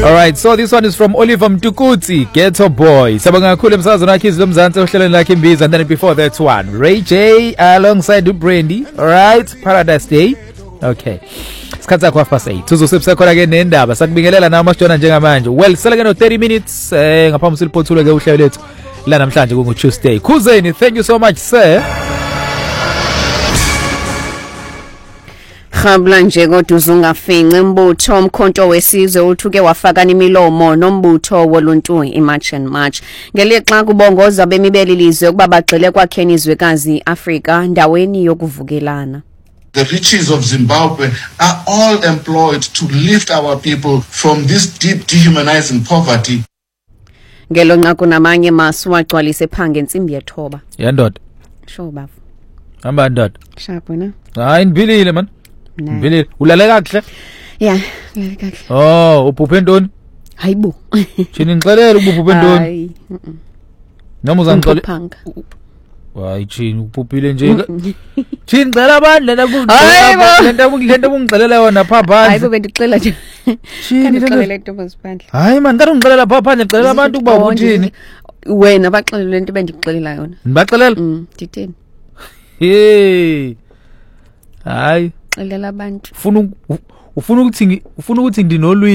All right, so this one is from Oliver Mtukudzi, Ghetto Boy. Sabanga kakhulu emsazweni wakhe izilo mzansi ohlelweni lakhe imbiza, and then before that one, Ray J alongside Brandy. All right, Paradise Day. Okay. Sikhathi sakho half-8. Uzosebenzisa khona ke nendaba sakubingelela nawe masijona njengamanje. Well, sele ke no 30 minutes ngaphambi siliphothule ke uhlelo lethu la namhlanje kungu Tuesday. Khuzeni, thank you so much sir. Khabla nje kodwa uzungafince umbutho omkhonto wesizwe uthuke wafakana imilomo nombutho woluntu iMarch and March ngelixa kubongoza bemibelilizwe ukuba bagxile kwakheni izwekazi Africa ndaweni yokuvukelana. The riches of Zimbabwe are all employed to lift our people from this deep dehumanizing poverty. Ngelo nqaku namanye masu wagcwalise phange insimbi yethoba. Yandoda. Sho bafu. Hamba ndoda. Sharp wena. Hayi nibilile man. Nibilile. Ulale kahle? Yeah, ulale kahle. Oh, uphuphe ntoni? Hayibo. Thini ngixelela ubuphe ntoni? Hayi. Noma uzangixolela. Hayi chini uphuphile nje. Chini ngicela abantu lento ungixelela yona pha phandle. Hayibo bendixela nje. Chini ngixelela into baziphandle. Hayi man, kanti ungixelela pha phandle ngixelela abantu ukuba uthini? Wena baxelela lento bendixelela yona. Nibaxelela? Ditheni? Hey. Hayi. Xelela abantu. Ufuna ukuthi ngidinolwi